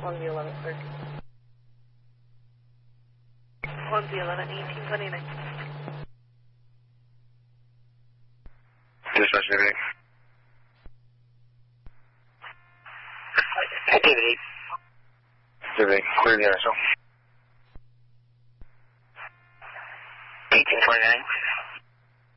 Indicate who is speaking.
Speaker 1: On the 11:30.
Speaker 2: On the 11:18:29.
Speaker 3: Dispatch Civic. Activity. Civic, clear the ISO. 18:29.